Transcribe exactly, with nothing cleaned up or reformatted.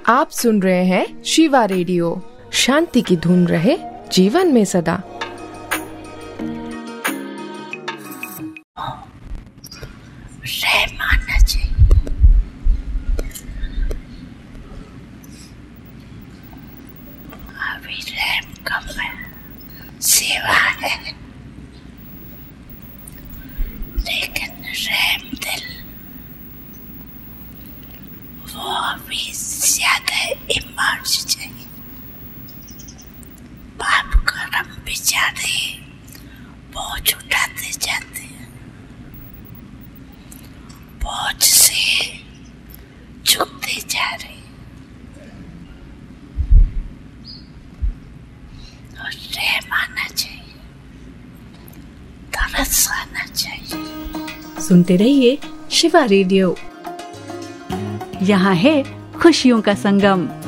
आप सुन रहे हैं शिवा रेडियो। शांति की धुन रहे जीवन में सदा। रहमाना चाहिए। अभी रहम कम है, सेवा है, लेकिन रहम दिल वो अभी ज्यादा इमर्ज चाहिए। पाप कर्म बेचारे बोझ उठाते जाते हैं, बोझ से झुकते जा रहे और रहम आना चाहिए, तरस आना चाहिए। सुनते रहिए शिवा रेडियो। यहाँ है खुशियों का संगम।